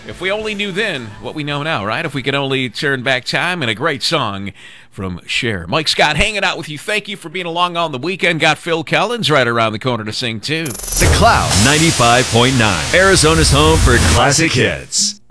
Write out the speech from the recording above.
If we only knew then what we know now, right? If we could only turn back time, and a great song from Cher. Mike Scott hanging out with you. Thank you for being along on the weekend. Got Phil Collins right around the corner to sing, too. The Cloud 95.9, Arizona's home for classic hits.